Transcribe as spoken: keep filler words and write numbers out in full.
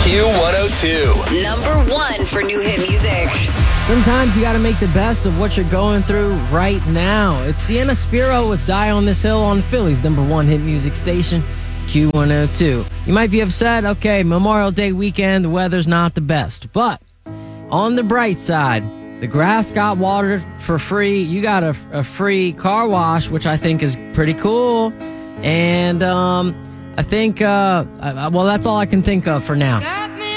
Q one oh two. Number one for new hit music. Sometimes you got to make the best of what you're going through right now. It's Sienna Spiro with Die on This Hill on Philly's number one hit music station, Q one oh two. You might be upset, okay, Memorial Day weekend, the weather's not the best. But on the bright side, the grass got watered for free. You got a, a free car wash, which I think is pretty cool. And um, I think, uh, well, that's all I can think of for now.